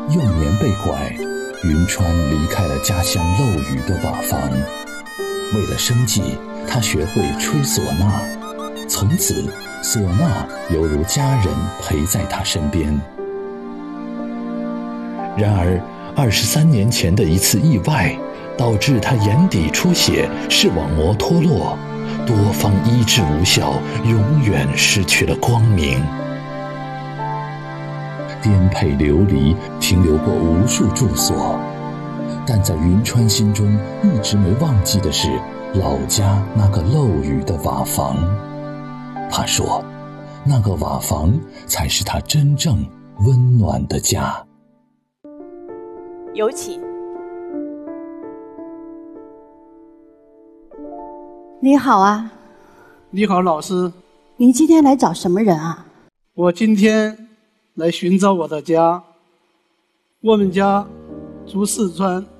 幼年被拐，云川离开了家乡漏雨的瓦房。为了生计，他学会吹唢呐，从此唢呐犹如家人陪在他身边。然而23年前的一次意外导致他眼底出血，视网膜脱落，多方医治无效，永远失去了光明。颠沛流离，停留过无数住所，但在云川心中一直没忘记的是老家那个漏雨的瓦房。他说，那个瓦房才是他真正温暖的家。 有请。 你好啊。 你好，老师。 你今天来找什么人啊？ 我今天来寻找我的家。我们家住四川，